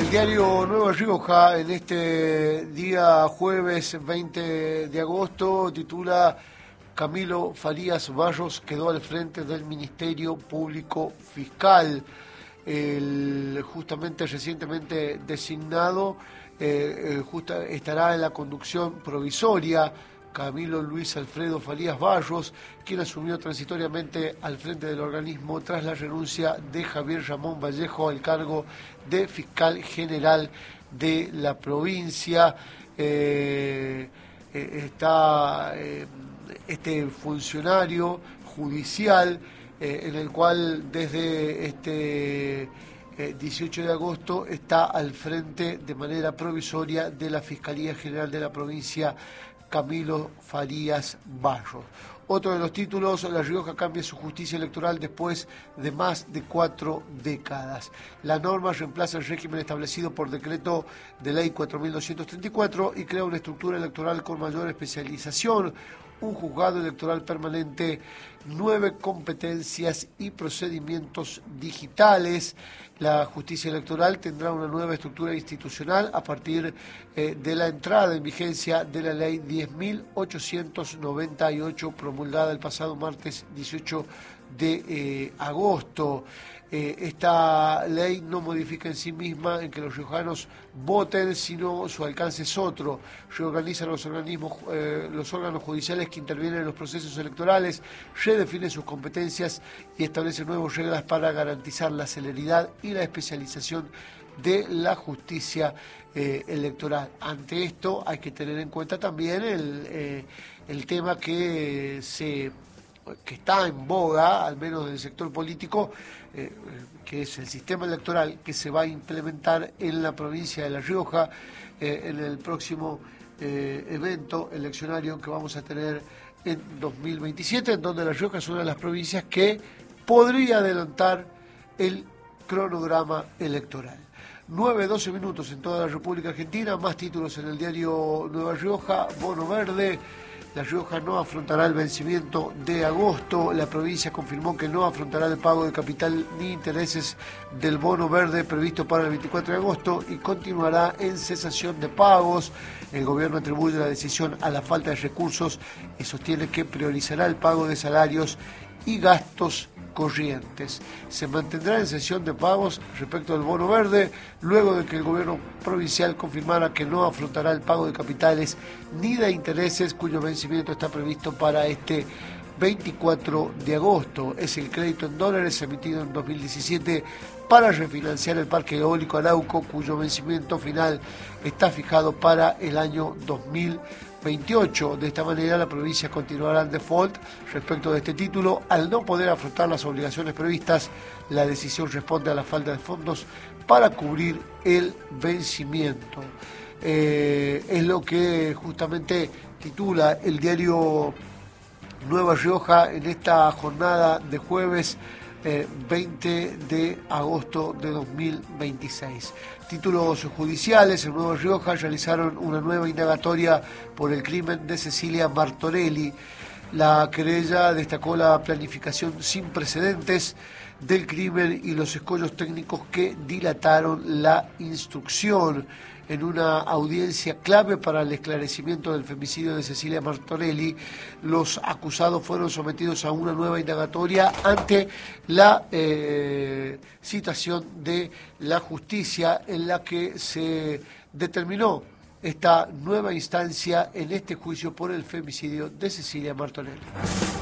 El diario Nueva Rioja, en este día jueves 20 de agosto, titula: Camilo Farías Barros quedó al frente del Ministerio Público Fiscal. El justamente recientemente designado estará en la conducción provisoria Camilo Luis Alfredo Farías Barros, quien asumió transitoriamente al frente del organismo tras la renuncia de Javier Ramón Vallejo al cargo de fiscal general de la provincia. Está este funcionario judicial en el cual desde este 18 de agosto está al frente de manera provisoria de la Fiscalía General de la provincia, Camilo Farías Barros. Otro de los títulos: La Rioja cambia su justicia electoral después de más de 4 décadas. La norma reemplaza el régimen establecido por decreto de ley 4.234 y crea una estructura electoral con mayor especialización, un juzgado electoral permanente, 9 competencias y procedimientos digitales. La justicia electoral tendrá una nueva estructura institucional a partir de la entrada en vigencia de la ley 10.898, promulgada el pasado martes 18 de agosto. Esta ley no modifica en sí misma en que los riojanos voten, sino su alcance es otro. Reorganiza los órganos judiciales que intervienen en los procesos electorales, redefine sus competencias y establece nuevas reglas para garantizar la celeridad y la especialización de la justicia electoral. Ante esto hay que tener en cuenta también el tema que está en boga, al menos del sector político, que es el sistema electoral que se va a implementar en la provincia de La Rioja en el próximo evento eleccionario que vamos a tener en 2027, en donde La Rioja es una de las provincias que podría adelantar el cronograma electoral. 9:12 minutos en toda la República Argentina, más títulos en el diario Nueva Rioja. Bono verde: La Rioja no afrontará el vencimiento de agosto. La provincia confirmó que no afrontará el pago de capital ni intereses del bono verde previsto para el 24 de agosto y continuará en cesación de pagos. El gobierno atribuye la decisión a la falta de recursos y sostiene que priorizará el pago de salarios y gastos corrientes. Se mantendrá en sesión de pagos respecto del bono verde, luego de que el gobierno provincial confirmara que no afrontará el pago de capitales ni de intereses, cuyo vencimiento está previsto para este 24 de agosto. Es el crédito en dólares emitido en 2017 para refinanciar el parque eólico Arauco, cuyo vencimiento final está fijado para el año 2028. De esta manera, la provincia continuará en default respecto de este título. Al no poder afrontar las obligaciones previstas, la decisión responde a la falta de fondos para cubrir el vencimiento. Es lo que justamente titula el diario Nueva Rioja en esta jornada de jueves 20 de agosto de 2026. Títulos judiciales: en Nueva Rioja realizaron una nueva indagatoria por el crimen de Cecilia Martorelli. La querella destacó la planificación sin precedentes del crimen y los escollos técnicos que dilataron la instrucción. En una audiencia clave para el esclarecimiento del femicidio de Cecilia Martorelli, los acusados fueron sometidos a una nueva indagatoria ante la citación de la justicia, en la que se determinó esta nueva instancia en este juicio por el femicidio de Cecilia Martorelli.